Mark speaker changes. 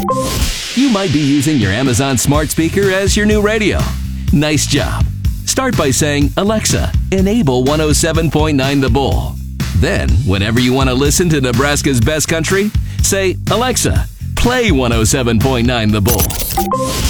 Speaker 1: You might be using your Amazon smart speaker as your new radio. Nice job. Start by saying, Alexa, enable 107.9 The Bull. Then, whenever you want to listen to Nebraska's best country, say, Alexa, play 107.9 The Bull.